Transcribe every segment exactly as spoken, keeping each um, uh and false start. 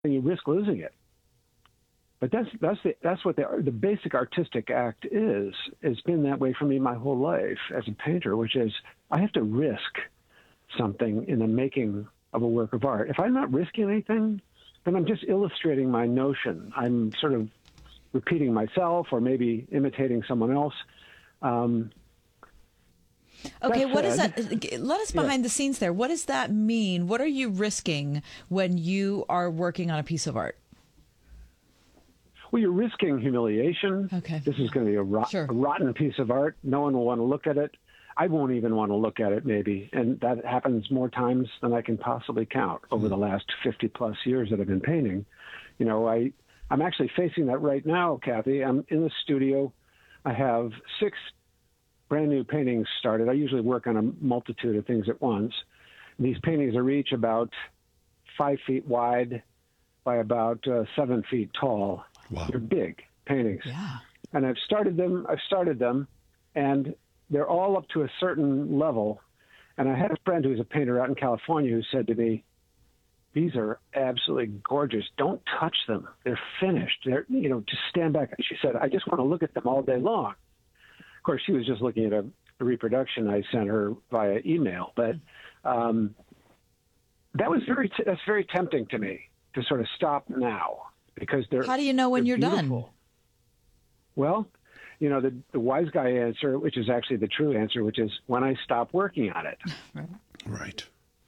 and you risk losing it. But that's that's the, that's what the the basic artistic act is. It's been that way for me my whole life as a painter, which is I have to risk something in the making of a work of art. If I'm not risking anything, then I'm just illustrating my notion. I'm sort of repeating myself or maybe imitating someone else. Um, Okay, that what is said, that? Let us behind yeah. the scenes there. What does that mean? What are you risking when you are working on a piece of art? Well, you're risking humiliation. Okay. This is going to be a, rot- Sure. a rotten piece of art. No one will want to look at it. I won't even want to look at it, maybe. And that happens more times than I can possibly count over the last fifty plus years that I've been painting. You know, I, I'm actually facing that right now, Kathy. I'm in the studio. I have six brand new paintings started. I usually work on a multitude of things at once. These paintings are each about five feet wide by about uh, seven feet tall. Wow. They're big paintings. Yeah. And I've started them, I've started them, and they're all up to a certain level. And I had a friend who's a painter out in California who said to me, these are absolutely gorgeous. Don't touch them. They're finished. They're, you know, just stand back. She said, I just want to look at them all day long. Of course, she was just looking at a, a reproduction I sent her via email. But um, that was very, t- that's very tempting to me to sort of stop now. Because they're How do you know when you're beautiful. done? Well, you know, the, the wise guy answer, which is actually the true answer, which is when I stop working on it. Right. Right.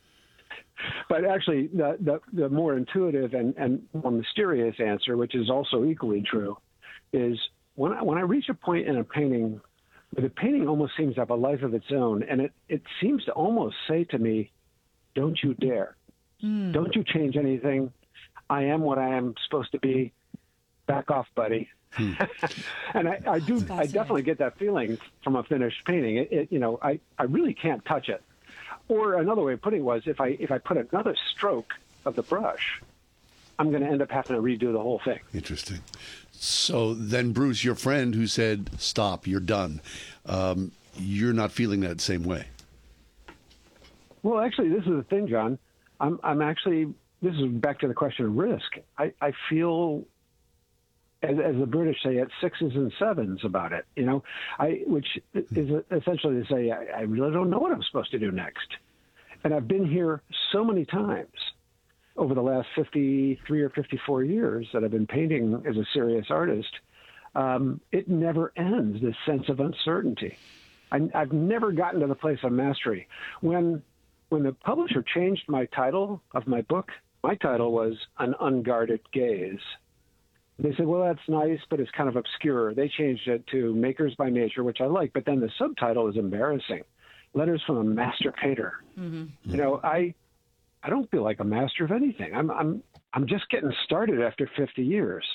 But actually, the, the, the more intuitive and, and more mysterious answer, which is also equally true, is when I, when I reach a point in a painting where the painting almost seems to have a life of its own, and it, it seems to almost say to me, don't you dare. Mm. Don't you change anything. I am what I am supposed to be. Back off, buddy. Hmm. And I, I do. I definitely get that feeling from a finished painting. It, it, you know, I, I really can't touch it. Or another way of putting it was, if I if I put another stroke of the brush, I'm going to end up having to redo the whole thing. Interesting. So then, Bruce, your friend who said, "Stop, you're done," um, you're not feeling that same way. Well, actually, this is the thing, John. I'm I'm actually. This is back to the question of risk. I, I feel, as, as the British say, at sixes and sevens about it, you know, I which is essentially to say, I, I really don't know what I'm supposed to do next. And I've been here so many times over the last fifty-three or fifty-four years that I've been painting as a serious artist. Um, it never ends, this sense of uncertainty. I, I've never gotten to the place of mastery. When, when the publisher changed my title of my book, my title was An Unguarded Gaze. They said, well, that's nice, but it's kind of obscure. They changed it to Makers by Nature, which I like, but then the subtitle is embarrassing. Letters from a Master Painter. Mm-hmm. You know, I I don't feel like a master of anything. I'm I'm I'm just getting started after fifty years.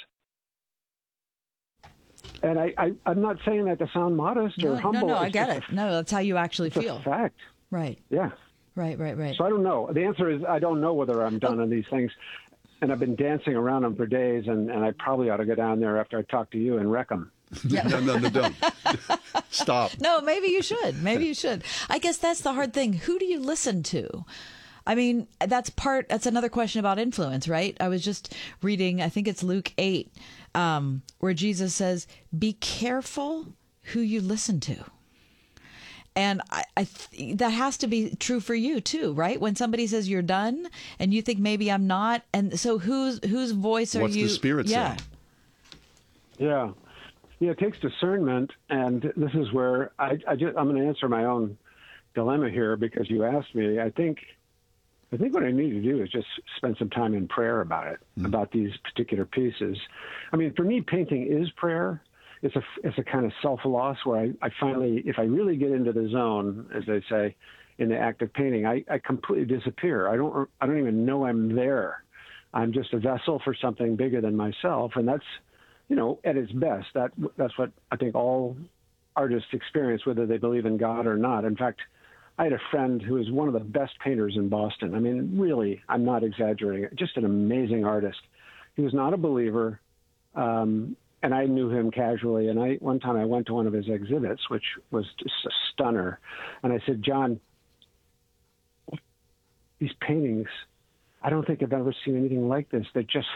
And I, I, I'm not saying that to sound modest no, or humble. No, no, I it's get it. A, no, that's how you actually it's feel. a fact. Right. Yeah. Right, right, right. So I don't know. The answer is I don't know whether I'm done oh. on these things. And I've been dancing around them for days, and, and I probably ought to go down there after I talk to you and wreck them. Yeah. no, no, no, don't. Stop. No, maybe you should. Maybe you should. I guess that's the hard thing. Who do you listen to? I mean, that's part, that's another question about influence, right? I was just reading, I think it's Luke eight, um, where Jesus says, be careful who you listen to. And I, I th- that has to be true for you too, right? When somebody says you're done and you think maybe I'm not. And so whose whose voice are What's you? What's the Spirit yeah. saying? Yeah. Yeah, it takes discernment. And this is where I, I just, I'm going to answer my own dilemma here because you asked me. I think I think what I need to do is just spend some time in prayer about it, mm. about these particular pieces. I mean, for me, painting is prayer. It's a, it's a kind of self-loss where I, I finally, if I really get into the zone, as they say, in the act of painting, I, I completely disappear. I don't, I don't even know I'm there. I'm just a vessel for something bigger than myself. And that's, you know, at its best, that that's what I think all artists experience, whether they believe in God or not. In fact, I had a friend who was one of the best painters in Boston. I mean, really, I'm not exaggerating. Just an amazing artist. He was not a believer. Um, And I knew him casually. And I one time I went to one of his exhibits, which was just a stunner. And I said, John, these paintings, I don't think I've ever seen anything like this. That just